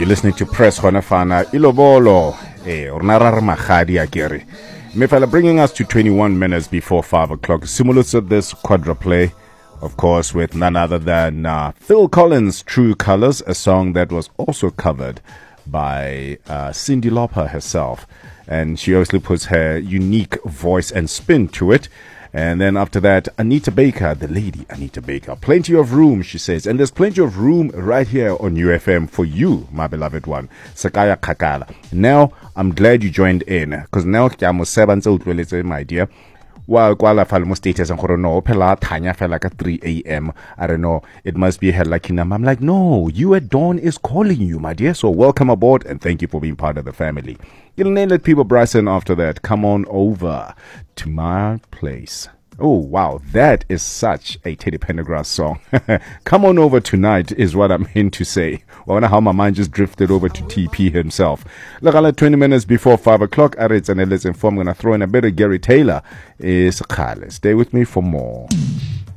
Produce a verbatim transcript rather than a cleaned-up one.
You're listening to Press Honafana Ilobolo. Eh, Ornara Mahadi Agiri. Mefala bringing us to twenty-one minutes before five o'clock. Simulus of this quadra play, of course, with none other than uh, Phil Collins' True Colors, a song that was also covered by uh, Cyndi Lauper herself. And she obviously puts her unique voice and spin to it. And then after that, Anita Baker, the lady Anita Baker. Plenty of room, she says. And there's plenty of room right here on U F M for you, my beloved one. Sakaya Kakala. Now, I'm glad you joined in. Because now, my dear. Well, kwala falmo status and no pela tanya felt like at three a.m. I don't know. It must be hell like I'm like, no, you at dawn is calling you, my dear. So welcome aboard and thank you for being part of the family. You'll name it people Bryson after that. Come on over to my place. Oh, wow. That is such a Teddy Pendergrass song. Come on over tonight is what I'm in to say. I wonder how my mind just drifted over to T P himself. Look, I'll let twenty minutes before five o'clock. Aritz and Let's Inform. I'm going to throw in a bit of Gary Taylor. Is Stay with me for more.